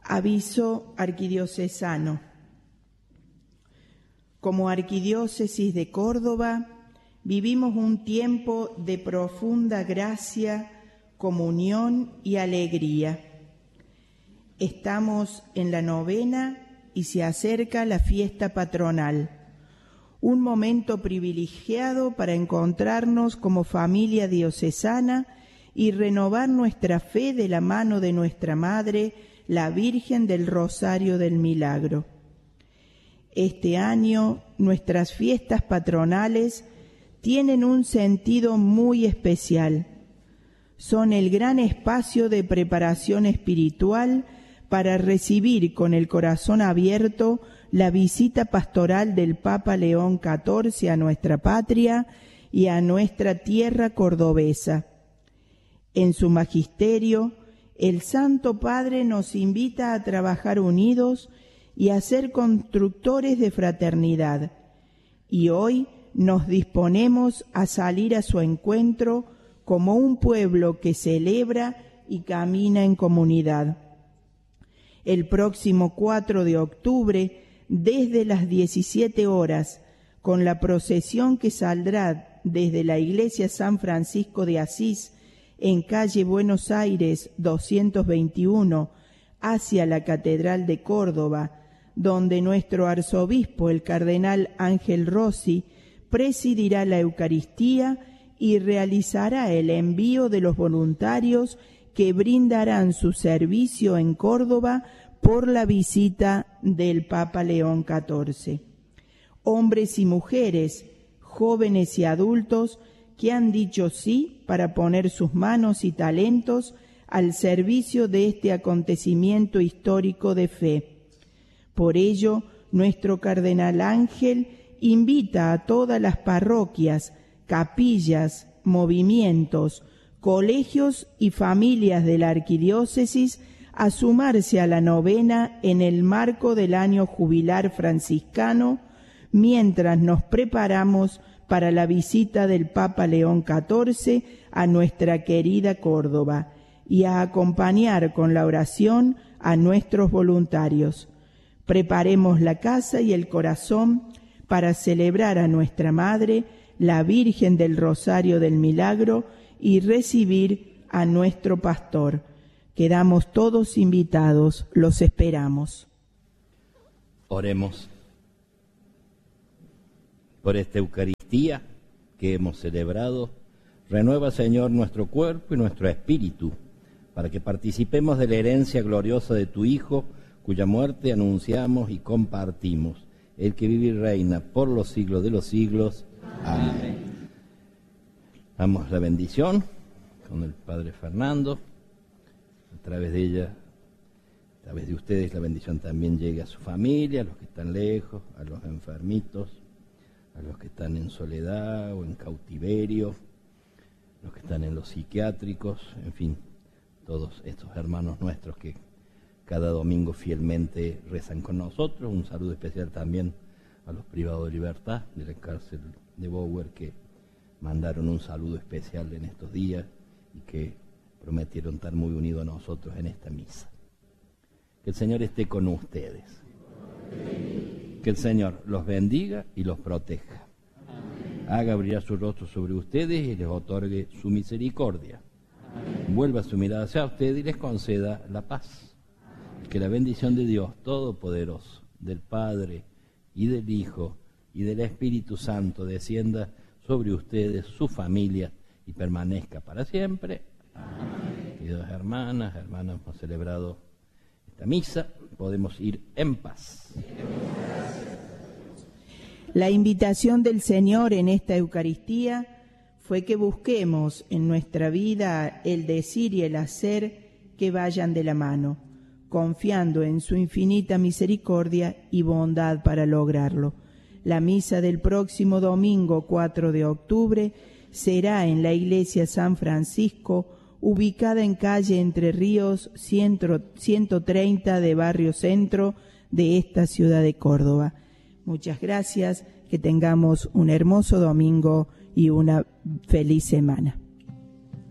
Aviso arquidiocesano. Como arquidiócesis de Córdoba, vivimos un tiempo de profunda gracia, comunión y alegría. Estamos en la novena y se acerca la fiesta patronal, un momento privilegiado para encontrarnos como familia diocesana y renovar nuestra fe de la mano de nuestra Madre, la Virgen del Rosario del Milagro. Este año, nuestras fiestas patronales tienen un sentido muy especial. Son el gran espacio de preparación espiritual para recibir con el corazón abierto la visita pastoral del Papa León XIV a nuestra patria y a nuestra tierra cordobesa. En su magisterio, el Santo Padre nos invita a trabajar unidos y a ser constructores de fraternidad. Y hoy nos disponemos a salir a su encuentro como un pueblo que celebra y camina en comunidad. El próximo 4 de octubre, desde las 17 horas, con la procesión que saldrá desde la Iglesia San Francisco de Asís, en calle Buenos Aires 221, hacia la Catedral de Córdoba, donde nuestro arzobispo, el cardenal Ángel Rossi, presidirá la Eucaristía y realizará el envío de los voluntarios que brindarán su servicio en Córdoba por la visita del Papa León XIV. Hombres y mujeres, jóvenes y adultos, que han dicho sí para poner sus manos y talentos al servicio de este acontecimiento histórico de fe. Por ello, nuestro cardenal Ángel invita a todas las parroquias, capillas, movimientos, colegios y familias de la arquidiócesis a sumarse a la novena en el marco del año jubilar franciscano, mientras nos preparamos para la visita del Papa León XIV a nuestra querida Córdoba y a acompañar con la oración a nuestros voluntarios. Preparemos la casa y el corazón para celebrar a nuestra Madre, la Virgen del Rosario del Milagro, y recibir a nuestro pastor. Quedamos todos invitados, los esperamos. Oremos por esta Eucaristía que hemos celebrado. Renueva, Señor, nuestro cuerpo y nuestro espíritu, para que participemos de la herencia gloriosa de tu Hijo, cuya muerte anunciamos y compartimos, el que vive y reina por los siglos de los siglos. Amén. Damos la bendición con el Padre Fernando. A través de ella, a través de ustedes, la bendición también llegue a su familia, a los que están lejos, a los enfermitos, a los que están en soledad o en cautiverio, los que están en los psiquiátricos, en fin, todos estos hermanos nuestros que cada domingo fielmente rezan con nosotros. Un saludo especial también a los privados de libertad de la cárcel de Bower, que mandaron un saludo especial en estos días y que prometieron estar muy unidos a nosotros en esta misa. Que el Señor esté con ustedes. Que el Señor los bendiga y los proteja. Haga brillar su rostro sobre ustedes y les otorgue su misericordia. Vuelva su mirada hacia ustedes y les conceda la paz. Que la bendición de Dios Todopoderoso, del Padre y del Hijo y del Espíritu Santo descienda sobre ustedes, su familia, y permanezca para siempre. Amén. Queridas hermanas, hemos celebrado esta misa, podemos ir en paz. La invitación del Señor en esta Eucaristía fue que busquemos en nuestra vida el decir y el hacer que vayan de la mano, confiando en su infinita misericordia y bondad para lograrlo. La misa del próximo domingo 4 de octubre será en la Iglesia San Francisco, ubicada en calle Entre Ríos 130 de Barrio Centro de esta ciudad de Córdoba. Muchas gracias, que tengamos un hermoso domingo y una feliz semana.